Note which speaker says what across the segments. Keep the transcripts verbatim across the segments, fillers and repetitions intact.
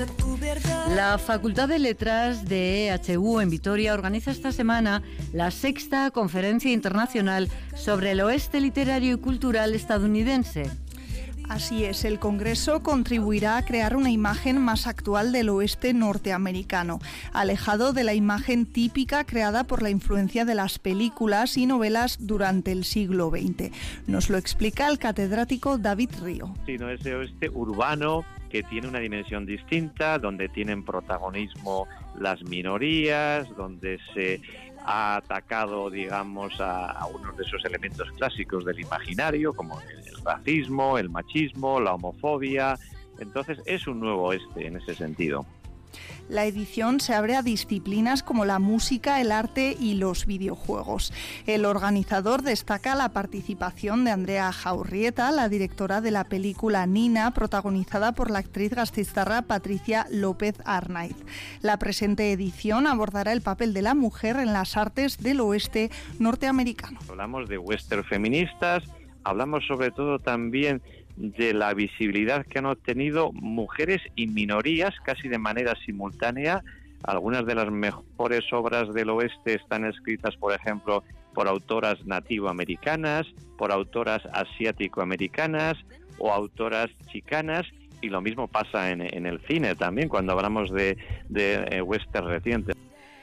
Speaker 1: La Facultad de Letras de E H U en Vitoria organiza esta semana la sexta Conferencia Internacional sobre el Oeste Literario y Cultural Estadounidense.
Speaker 2: Así es, el Congreso contribuirá a crear una imagen más actual del oeste norteamericano, alejado de la imagen típica creada por la influencia de las películas y novelas durante el siglo veinte. Nos lo explica el catedrático David Río.
Speaker 3: Sino ese oeste urbano que tiene una dimensión distinta, donde tienen protagonismo las minorías, donde se ha atacado, digamos, a, a uno de esos elementos clásicos del imaginario, como el, el racismo, el machismo, la homofobia. Entonces es un nuevo oeste en ese sentido.
Speaker 2: La edición se abre a disciplinas como la música, el arte y los videojuegos. El organizador destaca la participación de Andrea Jaurrieta, la directora de la película Nina, protagonizada por la actriz gasteiztarra Patricia López Arnaiz. La presente edición abordará el papel de la mujer en las artes del oeste norteamericano.
Speaker 3: Hablamos de western feministas, hablamos sobre todo también de la visibilidad que han obtenido mujeres y minorías casi de manera simultánea. Algunas de las mejores obras del oeste están escritas, por ejemplo, por autoras nativoamericanas, por autoras asiático-americanas o autoras chicanas, y lo mismo pasa en, en el cine también, cuando hablamos de, de eh, western recientes.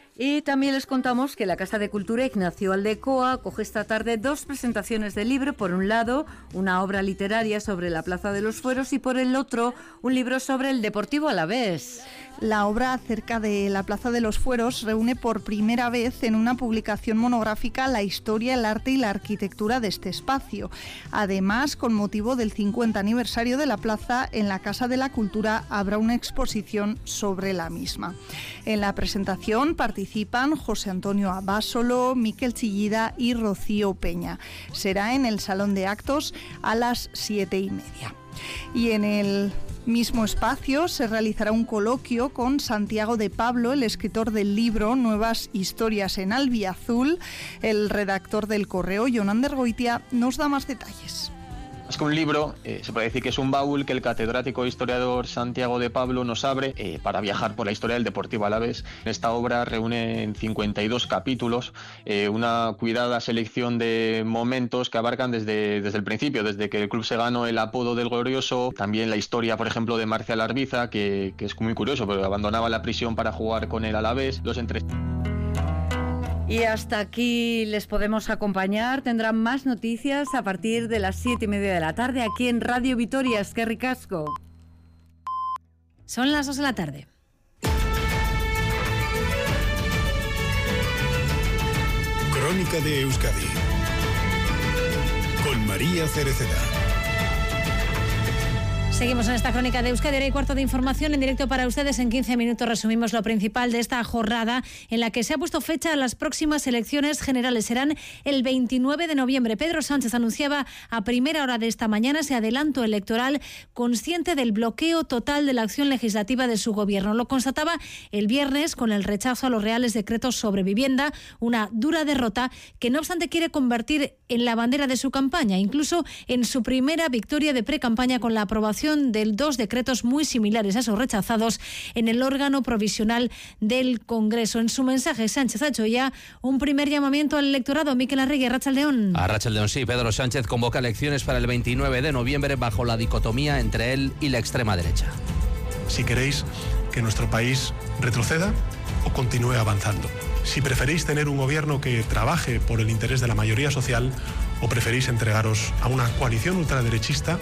Speaker 1: Y también les contamos que la Casa de Cultura Ignacio Aldecoa acoge esta tarde dos presentaciones de libro. Por un lado, una obra literaria sobre la Plaza de los Fueros y por el otro, un libro sobre el Deportivo Alavés.
Speaker 2: La obra acerca de la Plaza de los Fueros reúne por primera vez en una publicación monográfica la historia, el arte y la arquitectura de este espacio. Además, con motivo del cincuenta aniversario de la plaza, en la Casa de la Cultura habrá una exposición sobre la misma. En la presentación participan José Antonio Abásolo, Miquel Chillida y Rocío Peña. Será en el Salón de Actos a las siete y media. Y en el mismo espacio se realizará un coloquio con Santiago de Pablo, el escritor del libro Nuevas Historias en Albiazul. El redactor del Correo, Jon Ander Goitia, nos da más detalles.
Speaker 4: Es que un libro, eh, se puede decir que es un baúl que el catedrático historiador Santiago de Pablo nos abre eh, para viajar por la historia del Deportivo Alavés. Esta obra reúne en cincuenta y dos capítulos eh, una cuidada selección de momentos que abarcan desde, desde el principio, desde que el club se ganó el apodo del glorioso, también la historia, por ejemplo, de Marcial Arbiza, que, que es muy curioso, pero abandonaba la prisión para jugar con el Alavés, los entre...
Speaker 1: Y hasta aquí les podemos acompañar. Tendrán más noticias a partir de las siete y media de la tarde aquí en Radio Vitoria. Es que ricasco.
Speaker 5: Son las dos de la tarde.
Speaker 6: Crónica de Euskadi con María Cereceda.
Speaker 5: Seguimos en esta crónica de Euskadi, hora y cuarto de información en directo para ustedes. En quince minutos resumimos lo principal de esta jornada en la que se ha puesto fecha a las próximas elecciones generales. Serán el veintinueve de noviembre. Pedro Sánchez anunciaba a primera hora de esta mañana ese adelanto electoral, consciente del bloqueo total de la acción legislativa de su gobierno. Lo constataba el viernes con el rechazo a los reales decretos sobre vivienda, una dura derrota que no obstante quiere convertir en la bandera de su campaña, incluso en su primera victoria de pre-campaña con la aprobación de dos decretos muy similares a esos rechazados en el órgano provisional del Congreso. En su mensaje, Sánchez ha hecho ya un primer llamamiento al electorado. Miquel Arregui, Arratsaldeón.
Speaker 7: Arratsaldeón, sí. Pedro Sánchez convoca elecciones para el veintinueve de noviembre bajo la dicotomía entre él y la extrema derecha.
Speaker 6: Si queréis que nuestro país retroceda o continúe avanzando. Si preferís tener un gobierno que trabaje por el interés de la mayoría social o preferís entregaros a una coalición ultraderechista.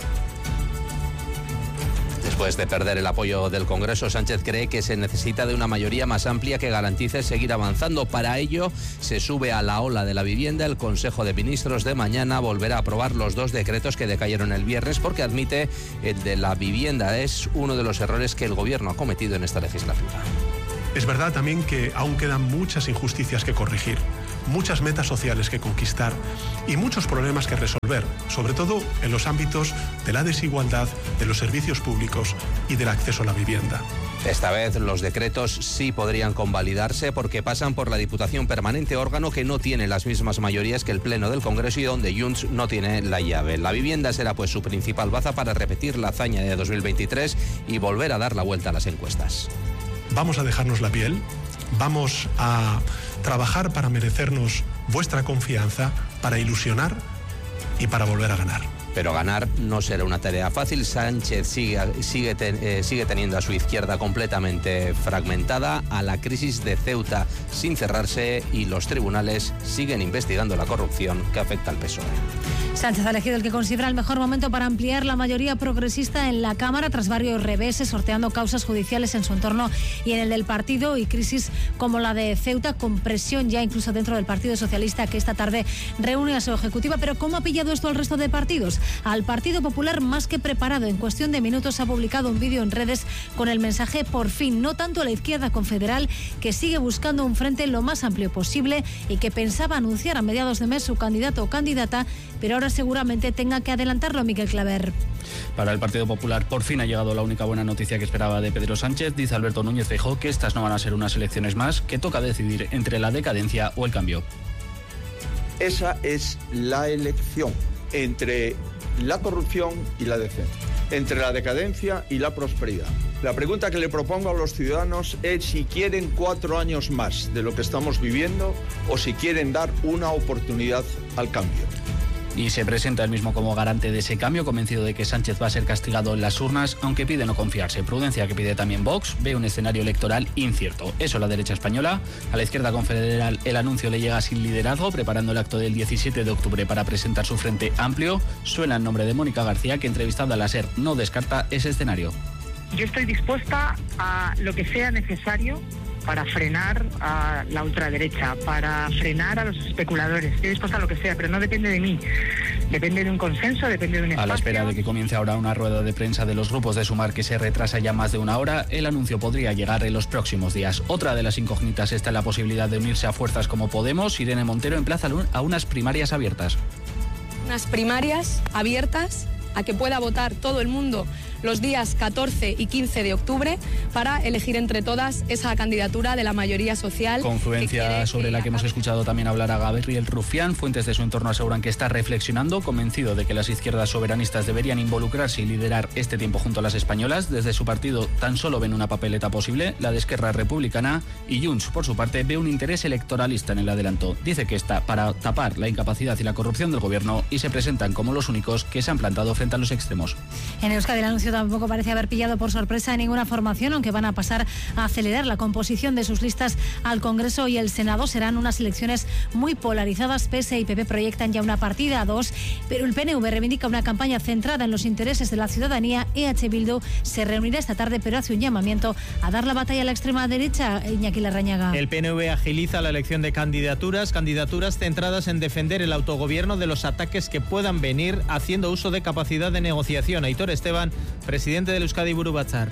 Speaker 7: Después de perder el apoyo del Congreso, Sánchez cree que se necesita de una mayoría más amplia que garantice seguir avanzando. Para ello, se sube a la ola de la vivienda. El Consejo de Ministros de mañana volverá a aprobar los dos decretos que decayeron el viernes porque admite el de la vivienda es uno de los errores que el Gobierno ha cometido en esta legislatura.
Speaker 6: Es verdad también que aún quedan muchas injusticias que corregir. muchas metas sociales que conquistar y muchos problemas que resolver, sobre todo en los ámbitos de la desigualdad, de los servicios públicos y del acceso a la vivienda.
Speaker 7: Esta vez los decretos sí podrían convalidarse porque pasan por la Diputación Permanente, órgano que no tiene las mismas mayorías que el Pleno del Congreso y donde Junts no tiene la llave. La vivienda será pues su principal baza para repetir la hazaña de dos mil veintitrés y volver a dar la vuelta a las encuestas.
Speaker 6: Vamos a dejarnos la piel, vamos a trabajar para merecernos vuestra confianza, para ilusionar y para volver a ganar.
Speaker 7: Pero ganar no será una tarea fácil. Sánchez sigue, sigue, ten, eh, sigue teniendo a su izquierda completamente fragmentada, a la crisis de Ceuta sin cerrarse y los tribunales siguen investigando la corrupción que afecta al P S O E.
Speaker 5: Sánchez ha elegido el que considera el mejor momento para ampliar la mayoría progresista en la Cámara tras varios reveses, sorteando causas judiciales en su entorno y en el del partido y crisis como la de Ceuta, con presión ya incluso dentro del Partido Socialista, que esta tarde reúne a su ejecutiva. Pero ¿cómo ha pillado esto al resto de partidos? Al Partido Popular, más que preparado, en cuestión de minutos ha publicado un vídeo en redes con el mensaje "por fin", no tanto a la izquierda confederal, que sigue buscando un frente lo más amplio posible y que pensaba anunciar a mediados de mes su candidato o candidata, pero ahora seguramente tenga que adelantarlo. Miguel Claver.
Speaker 8: Para el Partido Popular, por fin ha llegado la única buena noticia que esperaba de Pedro Sánchez. Dice Alberto Núñez Feijóo que estas no van a ser unas elecciones más, que toca decidir entre la decadencia o el cambio.
Speaker 9: Esa es la elección entre la corrupción y la decencia, entre la decadencia y la prosperidad. La pregunta que le propongo a los ciudadanos es si quieren cuatro años más de lo que estamos viviendo o si quieren dar una oportunidad al cambio.
Speaker 8: Y se presenta él mismo como garante de ese cambio, convencido de que Sánchez va a ser castigado en las urnas, aunque pide no confiarse. Prudencia que pide también Vox, ve un escenario electoral incierto. Eso la derecha española. A la izquierda confederal el anuncio le llega sin liderazgo, preparando el acto del diecisiete de octubre para presentar su frente amplio. Suena el nombre de Mónica García, que entrevistada a la SER no descarta ese escenario.
Speaker 10: Yo estoy dispuesta a lo que sea necesario para frenar a la ultraderecha, para frenar a los especuladores. Estoy dispuesta a lo que sea, pero no depende de mí. Depende de un consenso, depende de un espacio.
Speaker 8: A la espera de que comience ahora una rueda de prensa de los grupos de Sumar que se retrasa ya más de una hora, el anuncio podría llegar en los próximos días. Otra de las incógnitas está en la posibilidad de unirse a fuerzas como Podemos. Irene Montero emplaza a unas primarias abiertas.
Speaker 11: Unas primarias abiertas a que pueda votar todo el mundo los días catorce y quince de octubre para elegir entre todas esa candidatura de la mayoría social.
Speaker 8: Confluencia sobre la que hemos escuchado también hablar a Gabriel Rufián. Fuentes de su entorno aseguran que está reflexionando, convencido de que las izquierdas soberanistas deberían involucrarse y liderar este tiempo junto a las españolas. Desde su partido tan solo ven una papeleta posible, la de Esquerra Republicana, y Junts, por su parte, ve un interés electoralista en el adelanto. Dice que está para tapar la incapacidad y la corrupción del gobierno y se presentan como los únicos que se han plantado frente a los extremos.
Speaker 5: En Euskadi el anuncio tampoco parece haber pillado por sorpresa a ninguna formación, aunque van a pasar a acelerar la composición de sus listas al Congreso y el Senado. Serán unas elecciones muy polarizadas. P S y P P proyectan ya una partida a dos, pero el P N V reivindica una campaña centrada en los intereses de la ciudadanía. E H Bildu se reunirá esta tarde, pero hace un llamamiento a dar la batalla a la extrema derecha. Iñaki Larrañaga.
Speaker 12: El P N V agiliza la elección de candidaturas, candidaturas centradas en defender el autogobierno de los ataques que puedan venir, haciendo uso de capacidad de negociación. Aitor Esteban, presidente del Euskadi Buru Batzar.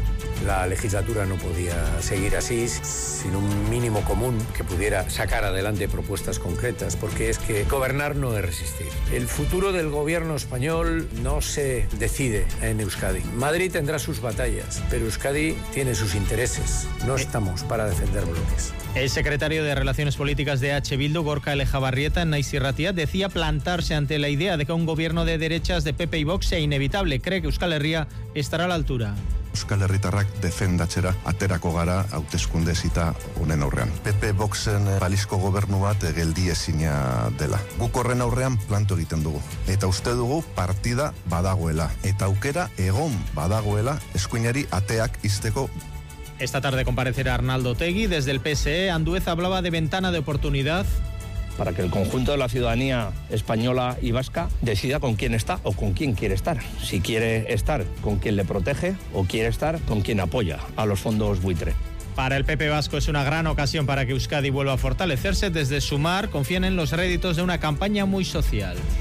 Speaker 13: La legislatura no podía seguir así, sin un mínimo común que pudiera sacar adelante propuestas concretas, porque es que gobernar no es resistir. El futuro del gobierno español no se decide en Euskadi. Madrid tendrá sus batallas, pero Euskadi tiene sus intereses. No estamos para defender bloques.
Speaker 12: El secretario de Relaciones Políticas de H. Bildu, Gorka Elejabarrieta, en Naiz Irratia, decía plantarse ante la idea de que un gobierno de derechas de P P y Vox sea inevitable. Cree que Euskal Herria estará a la altura.
Speaker 14: Euskal Herritarrak defendatzera aterako gara hauteskunde zita honen aurrean. P P Voxen balizko gobernu bat geldiezina dela. Guk horren aurrean planto egiten dugu. Eta uste dugu partida badagoela. Eta aukera egon badagoela eskuinari ateak izteko.
Speaker 12: Esta tarde comparecerá Arnaldo Otegi. Desde el P S E, Andueza hablaba de ventana de oportunidad
Speaker 15: para que el conjunto de la ciudadanía española y vasca decida con quién está o con quién quiere estar. Si quiere estar con quien le protege o quiere estar con quien apoya a los fondos buitre.
Speaker 12: Para el P P vasco es una gran ocasión para que Euskadi vuelva a fortalecerse. Desde Sumar confían en los réditos de una campaña muy social.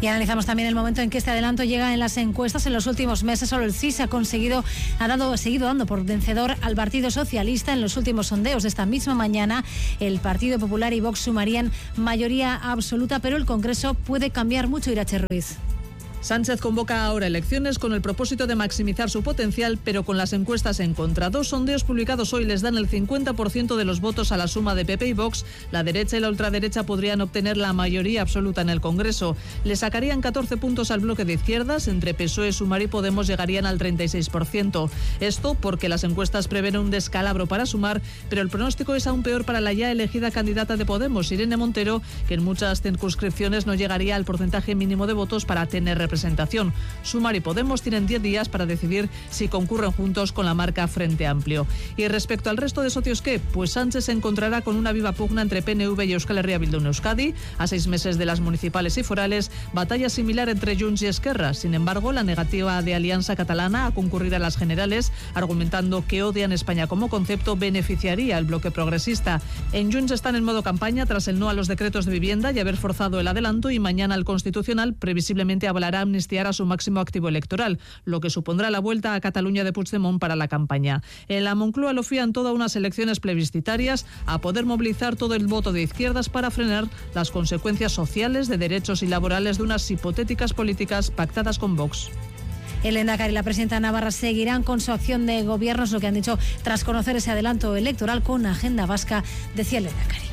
Speaker 5: Y analizamos también el momento en que este adelanto llega en las encuestas. En los últimos meses solo el C I S ha conseguido, ha dado, seguido dando por vencedor al Partido Socialista. En los últimos sondeos de esta misma mañana, el Partido Popular y Vox sumarían mayoría absoluta, pero el Congreso puede cambiar mucho. Irache Ruiz.
Speaker 16: Sánchez convoca ahora elecciones con el propósito de maximizar su potencial, pero con las encuestas en contra. Dos sondeos publicados hoy les dan el cincuenta por ciento de los votos a la suma de P P y Vox. La derecha y la ultraderecha podrían obtener la mayoría absoluta en el Congreso. Le sacarían catorce puntos al bloque de izquierdas. Entre P S O E, Sumar y Podemos llegarían al treinta y seis por ciento. Esto porque las encuestas prevén un descalabro para Sumar, pero el pronóstico es aún peor para la ya elegida candidata de Podemos, Irene Montero, que en muchas circunscripciones no llegaría al porcentaje mínimo de votos para tener representación. Presentación. Sumar y Podemos tienen diez días para decidir si concurren juntos con la marca Frente Amplio. Y respecto al resto de socios, ¿qué? Pues Sánchez se encontrará con una viva pugna entre P N V y Euskal Herria Bildu en Euskadi. A seis meses de las municipales y forales, batalla similar entre Junts y Esquerra. Sin embargo, la negativa de Alianza Catalana a concurrir a las generales, argumentando que odian España como concepto, beneficiaría al bloque progresista. En Junts están en modo campaña tras el no a los decretos de vivienda y haber forzado el adelanto, y mañana el Constitucional previsiblemente avalará amnistiar a su máximo activo electoral, lo que supondrá la vuelta a Cataluña de Puigdemont para la campaña. En la Moncloa lo fían todas unas elecciones plebiscitarias a poder movilizar todo el voto de izquierdas para frenar las consecuencias sociales, de derechos y laborales de unas hipotéticas políticas pactadas con Vox.
Speaker 5: El Lehendakari y la presidenta Navarra seguirán con su acción de gobierno, es lo que han dicho tras conocer ese adelanto electoral con agenda vasca, decía el Lehendakari.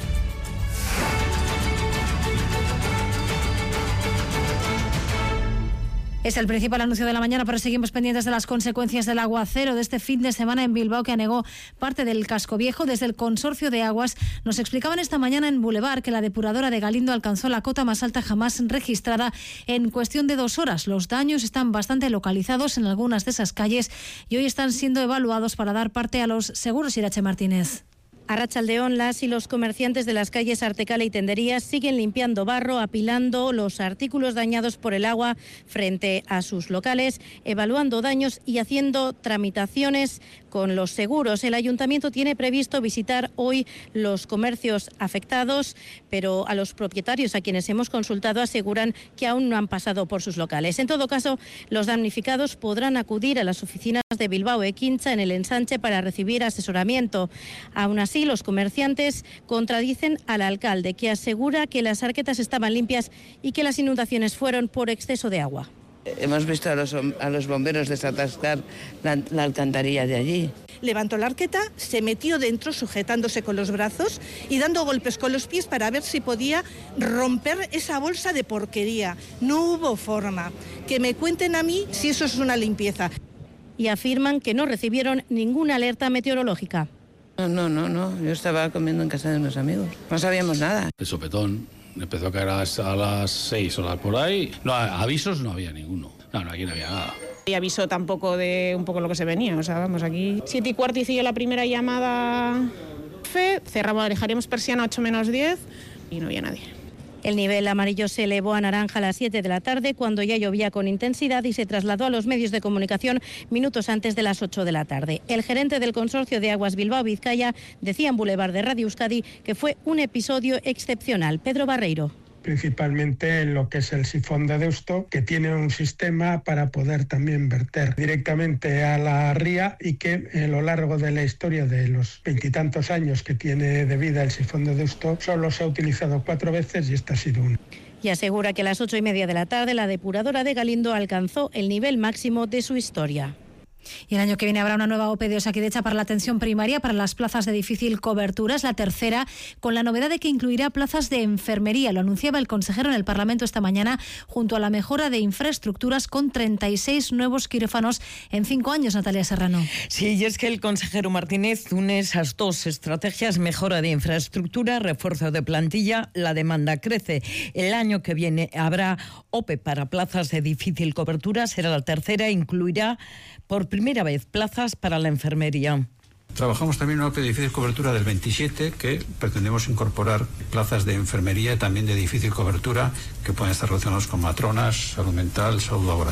Speaker 5: Es el principal anuncio de la mañana, pero seguimos pendientes de las consecuencias del aguacero de este fin de semana en Bilbao, que anegó parte del casco viejo. Desde el Consorcio de Aguas nos explicaban esta mañana en Boulevard que la depuradora de Galindo alcanzó la cota más alta jamás registrada en cuestión de dos horas. Los daños están bastante localizados en algunas de esas calles y hoy están siendo evaluados para dar parte a los seguros. Irache Martínez.
Speaker 17: A Arratsaldeón, las y los comerciantes de las calles Artecala y Tenderías siguen limpiando barro, apilando los artículos dañados por el agua frente a sus locales, evaluando daños y haciendo tramitaciones con los seguros. El ayuntamiento tiene previsto visitar hoy los comercios afectados, pero a los propietarios a quienes hemos consultado aseguran que aún no han pasado por sus locales. En todo caso, los damnificados podrán acudir a las oficinas de Bilbao Ekintzá en el ensanche para recibir asesoramiento. Aún así, los comerciantes contradicen al alcalde, que asegura que las arquetas estaban limpias y que las inundaciones fueron por exceso de agua.
Speaker 18: Hemos visto a los, a los bomberos desatascar la, la alcantarilla de allí.
Speaker 19: Levantó la arqueta, se metió dentro sujetándose con los brazos y dando golpes con los pies para ver si podía romper esa bolsa de porquería. No hubo forma. Que me cuenten a mí si eso es una limpieza.
Speaker 17: Y afirman que no recibieron ninguna alerta meteorológica.
Speaker 18: No, no, no, no. Yo estaba comiendo en casa de unos amigos. No sabíamos nada.
Speaker 20: El sopetón empezó a caer a las, a las seis horas por ahí. No, avisos no había ninguno. No, no, aquí no había nada.
Speaker 21: Y avisó tampoco de un poco lo que se venía. O sea, vamos, aquí siete y cuarto hice yo la primera llamada. Fe, cerramos, dejaríamos persiana ocho menos diez y no había nadie.
Speaker 17: El nivel amarillo se elevó a naranja a las siete de la tarde, cuando ya llovía con intensidad, y se trasladó a los medios de comunicación minutos antes de las ocho de la tarde. El gerente del Consorcio de Aguas Bilbao Vizcaya decía en Boulevard de Radio Euskadi que fue un episodio excepcional. Pedro Barreiro.
Speaker 22: Principalmente en lo que es el sifón de Deusto, que tiene un sistema para poder también verter directamente a la ría, y que a lo largo de la historia de los veintitantos años que tiene de vida el sifón de Deusto solo se ha utilizado cuatro veces y esta ha sido una.
Speaker 17: Y asegura que a las ocho y media de la tarde la depuradora de Galindo alcanzó el nivel máximo de su historia.
Speaker 5: Y el año que viene habrá una nueva O P de Osakidetza para la atención primaria para las plazas de difícil cobertura. Es la tercera, con la novedad de que incluirá plazas de enfermería. Lo anunciaba el consejero en el Parlamento esta mañana, junto a la mejora de infraestructuras con treinta y seis nuevos quirófanos en cinco años. Natalia Serrano.
Speaker 23: Sí, y es que el consejero Martínez une esas dos estrategias: mejora de infraestructura, refuerzo de plantilla. La demanda crece. El año que viene habrá O P E para plazas de difícil cobertura. Será la tercera, incluirá por primera vez plazas para la enfermería.
Speaker 24: Trabajamos también en una O P E de difícil cobertura del veintisiete, que pretendemos incorporar plazas de enfermería también de difícil cobertura, que pueden estar relacionados con matronas, salud mental, salud laboral.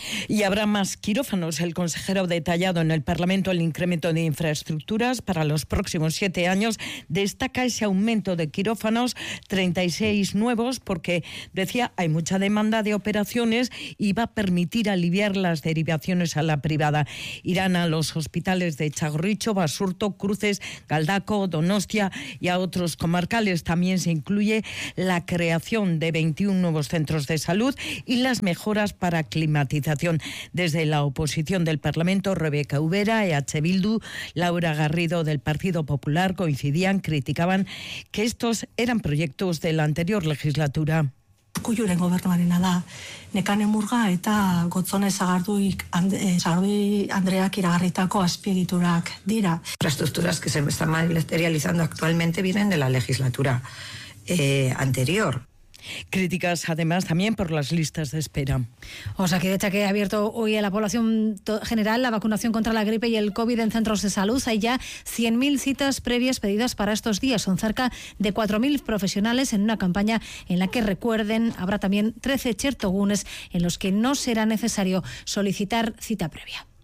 Speaker 23: Y habrá más quirófanos. El consejero ha detallado en el Parlamento el incremento de infraestructuras para los próximos siete años. Destaca ese aumento de quirófanos, treinta y seis nuevos, porque, decía, hay mucha demanda de operaciones y va a permitir aliviar las derivaciones a la privada. Irán a los hospitales de Txagorritxu, Basurto, Cruces, Galdakao, Donostia y a otros comarcales. También se incluye la creación de veintiún nuevos centros de salud y las mejoras para climatización. Desde la oposición del Parlamento, Rebeca Ubera, E H Bildu, Laura Garrido del Partido Popular coincidían, criticaban que estos eran proyectos de la anterior legislatura.
Speaker 1: Urkulluren gobernuarena da, Nekane Murga eta Gotzone Sagardui Andreak iragarritako azpiegiturak dira.
Speaker 2: Infraestructuras que se están materializando actualmente vienen de la legislatura eh, anterior.
Speaker 23: Críticas, además, también por las listas de espera.
Speaker 5: Osakidetza, que ha abierto hoy a la población general la vacunación contra la gripe y el COVID en centros de salud. Hay ya cien mil citas previas pedidas para estos días. Son cerca de cuatro mil profesionales en una campaña en la que, recuerden, habrá también trece txertogunes en los que no será necesario solicitar cita previa.